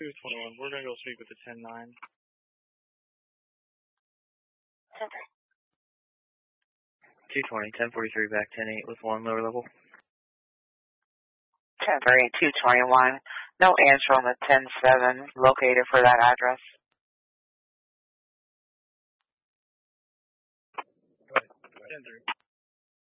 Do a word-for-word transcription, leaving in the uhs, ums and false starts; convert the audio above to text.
two twenty-one, we're going to go speak with the ten nine. Okay. two twenty, ten forty-three, back ten eight with one lower level. ten three, two twenty-one. No answer on the ten seven located for that address. ten three.